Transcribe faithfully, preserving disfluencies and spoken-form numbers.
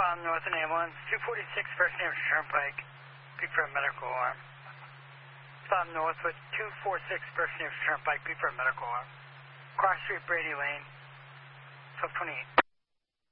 Bob North and ambulance, two forty-six First New Hampshire Turnpike, be for a medical alarm. Bob North with two forty-six First New Hampshire Turnpike, be for a medical alarm. Cross Street, Brady Lane, twelve twenty-eight.